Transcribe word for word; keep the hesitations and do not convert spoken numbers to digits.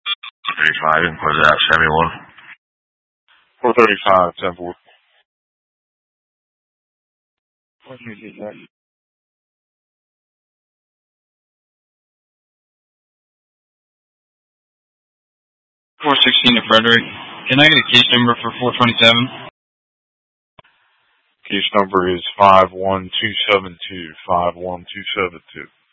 thirty-five, input that, seventy-one. four thirty-five, ten four. Let me get that. four sixteen to Frederick. Can I get a case number for four twenty-seven? Case number is five one two seven two, five one two seven two.